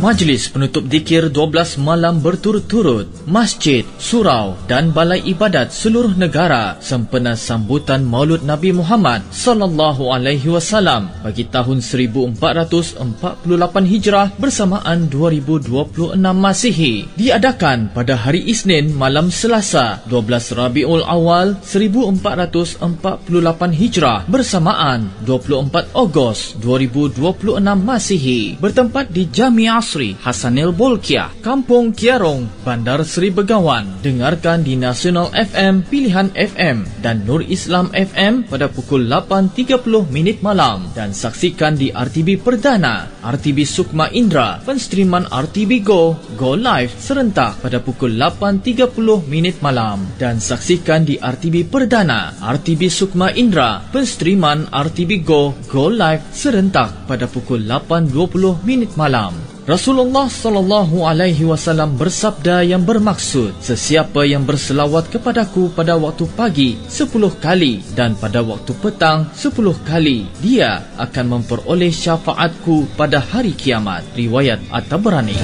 Majlis penutup zikir 12 malam berturut-turut, masjid, surau dan balai ibadat seluruh negara sempena sambutan Maulud Nabi Muhammad sallallahu alaihi wasallam bagi tahun 1448 Hijrah bersamaan 2026 Masihi diadakan pada hari Isnin malam Selasa 12 Rabiul Awal 1448 Hijrah bersamaan 24 Ogos 2026 Masihi bertempat di Jami' Asri Hasanil Bolkiah, Kampung Kiarong, Bandar Seri Begawan. Dengarkan di Nasional FM, Pilihan FM dan Nur Islam FM pada pukul 8.30 malam dan saksikan di RTB Perdana, RTB Sukma Indra, penstreaman RTB Go Live serentak pada pukul 8.30 malam dan saksikan di RTB Perdana, RTB Sukma Indra, penstreaman RTB Go Live serentak pada pukul 8.20 malam. Rasulullah sallallahu alaihi wasallam bersabda yang bermaksud, sesiapa yang berselawat kepadaku pada waktu pagi 10 kali dan pada waktu petang 10 kali, dia akan memperoleh syafaatku pada hari kiamat. Riwayat At-Tabrani.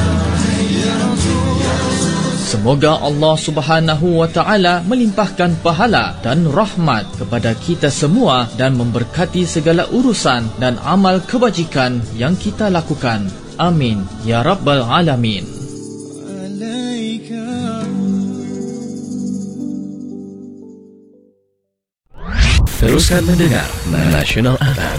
Semoga Allah Subhanahu wa taala melimpahkan pahala dan rahmat kepada kita semua dan memberkati segala urusan dan amal kebajikan yang kita lakukan. Amin ya rabbal alamin. Teruskan mendengar Nasional FM.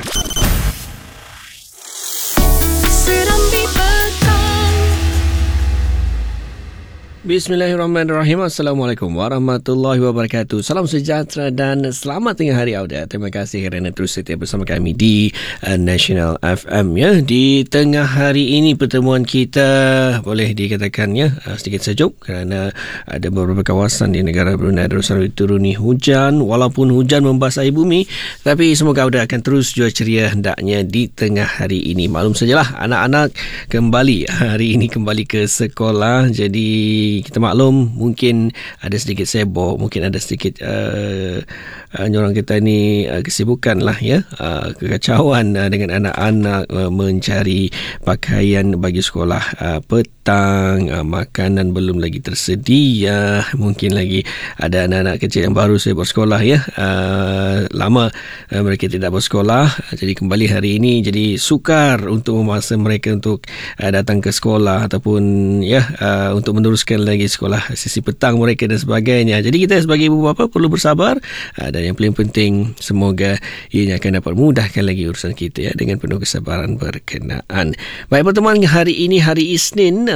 Bismillahirrahmanirrahim. Assalamualaikum warahmatullahi wabarakatuh. Salam sejahtera dan selamat tengah hari awal. Terima kasih kerana terus setia bersama kami di National FM ya. Di tengah hari ini pertemuan kita boleh dikatakan ya sedikit sejuk kerana ada beberapa kawasan di negara Brunei Darussalam dituruni hujan. Walaupun hujan membasahi bumi, tapi semoga akan terus jua ceria hendaknya di tengah hari ini. Maklum sajalah anak-anak kembali hari ini kembali ke sekolah. Jadi kita maklum mungkin ada sedikit sibuk, mungkin ada sedikit orang kita ni kesibukan lah ya, kekacauan dengan anak-anak mencari pakaian bagi sekolah petang, makanan belum lagi tersedia, mungkin lagi ada anak-anak kecil yang baru saya bersekolah ya, lama mereka tidak bersekolah, jadi kembali hari ini jadi sukar untuk memaksa mereka untuk datang ke sekolah ataupun ya untuk meneruskan lagi sekolah sesi petang mereka dan sebagainya. Jadi kita sebagai ibu bapa perlu bersabar dan yang paling penting semoga ianya akan dapat mudahkan lagi urusan kita ya dengan penuh kesabaran berkenaan. Baik, pertemuan hari ini hari Isnin